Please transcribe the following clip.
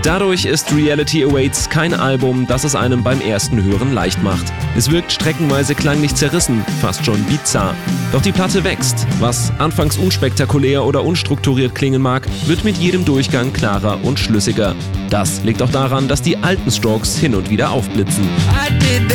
Dadurch ist Reality Awaits kein Album, das es einem beim ersten Hören leicht macht. Es wirkt streckenweise klanglich zerrissen, fast schon bizarr. Doch die Platte wächst. Was anfangs unspektakulär oder unstrukturiert klingen mag, wird mit jedem Durchgang klarer und schlüssiger. Das liegt auch daran, dass die alten Strokes hin und wieder aufblitzen.